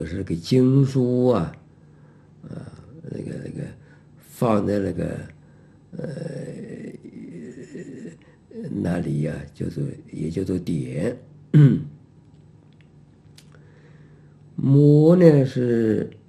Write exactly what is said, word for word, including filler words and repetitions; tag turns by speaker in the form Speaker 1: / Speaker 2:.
Speaker 1: 是个经书啊，啊，那个那个放在那个呃那里呀、叫做也叫做典。摩呢是